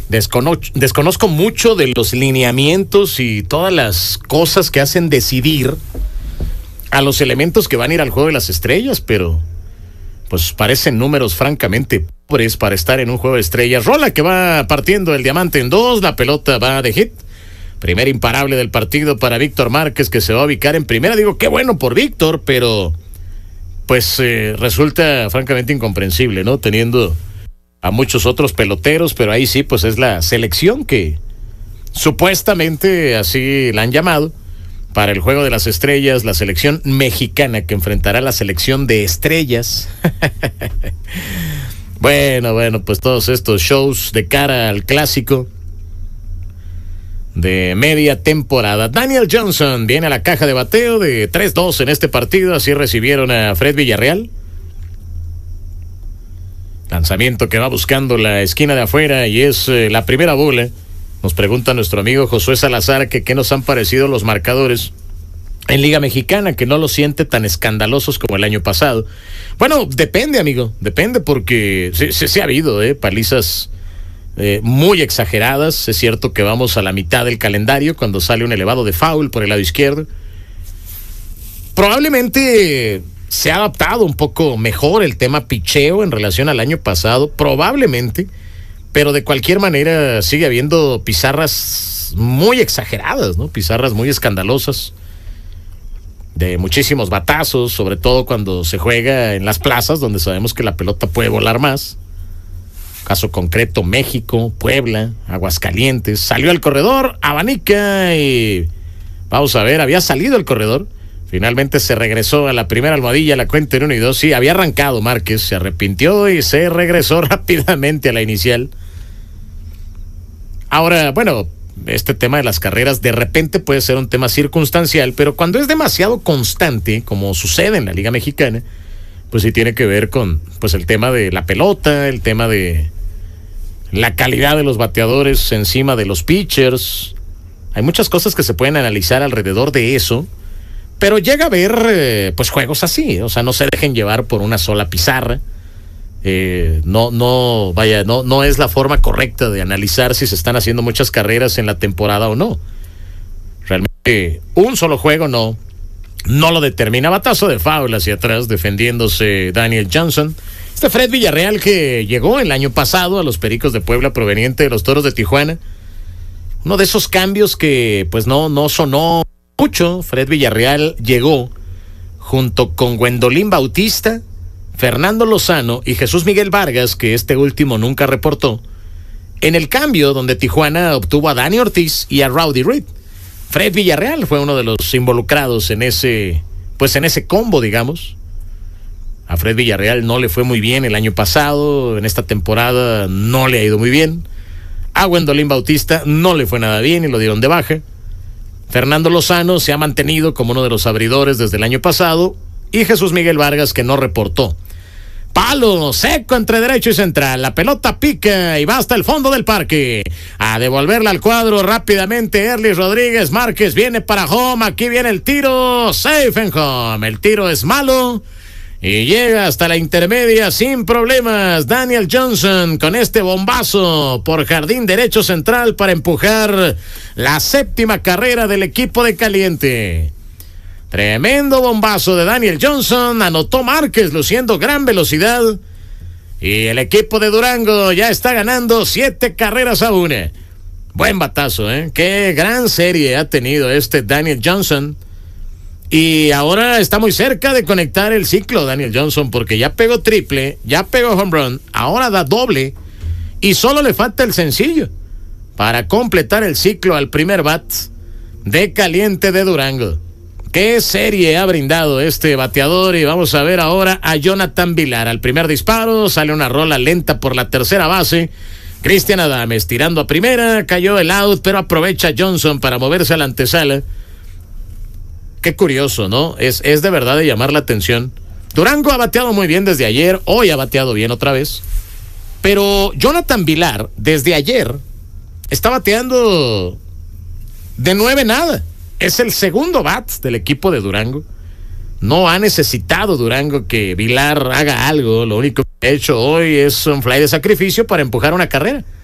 Desconozco mucho de los lineamientos y todas las cosas que hacen decidir a los elementos que van a ir al Juego de las Estrellas, pero pues parecen números francamente pobres para estar en un Juego de Estrellas. Rola que va partiendo el diamante en dos, la pelota va de hit. Primer imparable del partido para Víctor Márquez, que se va a ubicar en primera. Digo, qué bueno por Víctor, pero pues resulta francamente incomprensible, ¿no? Teniendo a muchos otros peloteros, pero ahí sí, pues es la selección que supuestamente así la han llamado para el Juego de las Estrellas, la selección mexicana que enfrentará a la selección de estrellas. Bueno, pues todos estos shows de cara al clásico de media temporada. Daniel Johnson viene a la caja de bateo de 3-2 en este partido, así recibieron a Fred Villarreal. Lanzamiento que va buscando la esquina de afuera y es la primera bola. Nos pregunta nuestro amigo Josué Salazar que qué nos han parecido los marcadores en Liga Mexicana, que no los siente tan escandalosos como el año pasado. Bueno, depende, amigo, depende porque sí ha habido palizas muy exageradas. Es cierto que vamos a la mitad del calendario cuando sale un elevado de foul por el lado izquierdo. Probablemente se ha adaptado un poco mejor el tema picheo en relación al año pasado, probablemente, pero de cualquier manera sigue habiendo pizarras muy exageradas, ¿no? Pizarras muy escandalosas, de muchísimos batazos, sobre todo cuando se juega en las plazas, donde sabemos que la pelota puede volar más. Caso concreto, México, Puebla, Aguascalientes. Salió al corredor, abanica y vamos a ver, había salido el corredor. Finalmente se regresó a la primera almohadilla, la cuenta en 1 y 2. Sí, había arrancado Márquez, se arrepintió y se regresó rápidamente a la inicial. Ahora, bueno, este tema de las carreras de repente puede ser un tema circunstancial, pero cuando es demasiado constante, como sucede en la Liga Mexicana, pues sí tiene que ver con pues el tema de la pelota, el tema de la calidad de los bateadores encima de los pitchers. Hay muchas cosas que se pueden analizar alrededor de eso. Pero llega a haber pues juegos así, o sea, no se dejen llevar por una sola pizarra. No es la forma correcta de analizar si se están haciendo muchas carreras en la temporada o no. Realmente un solo juego no lo determina. Batazo de foul hacia atrás defendiéndose Daniel Johnson. Este Fred Villarreal que llegó el año pasado a los Pericos de Puebla proveniente de los Toros de Tijuana. Uno de esos cambios que pues no sonó mucho. Fred Villarreal llegó junto con Gwendolyn Bautista, Fernando Lozano y Jesús Miguel Vargas, que este último nunca reportó, en el cambio donde Tijuana obtuvo a Dani Ortiz y a Rowdy Reed. Fred Villarreal fue uno de los involucrados en ese combo, digamos. A Fred Villarreal no le fue muy bien el año pasado, en esta temporada no le ha ido muy bien. A Gwendolyn Bautista no le fue nada bien y lo dieron de baja. Fernando Lozano se ha mantenido como uno de los abridores desde el año pasado y Jesús Miguel Vargas que no reportó. Palo seco entre derecho y central, la pelota pica y va hasta el fondo del parque. A devolverla al cuadro rápidamente Erlis Rodríguez. Márquez viene para home, aquí viene el tiro, safe en home. El tiro es malo y llega hasta la intermedia sin problemas. Daniel Johnson con este bombazo por jardín derecho central para empujar la 7ª carrera del equipo de Caliente. Tremendo bombazo de Daniel Johnson, anotó Márquez luciendo gran velocidad y el equipo de Durango ya está ganando 7-1. Buen batazo, qué gran serie ha tenido este Daniel Johnson. Y ahora está muy cerca de conectar el ciclo Daniel Johnson porque ya pegó triple, ya pegó home run, ahora da doble y solo le falta el sencillo para completar el ciclo al primer bat de Caliente de Durango. Qué serie ha brindado este bateador y vamos a ver ahora a Jonathan Villar. Al primer disparo sale una rola lenta por la tercera base. Cristian Adames tirando a primera, cayó el out, pero aprovecha Johnson para moverse a la antesala. Qué curioso, ¿no? Es de verdad de llamar la atención. Durango ha bateado muy bien desde ayer, hoy ha bateado bien otra vez. Pero Jonathan Villar, desde ayer, está bateando de 9-0. Es el segundo bat del equipo de Durango. No ha necesitado Durango que Villar haga algo. Lo único que ha hecho hoy es un fly de sacrificio para empujar una carrera.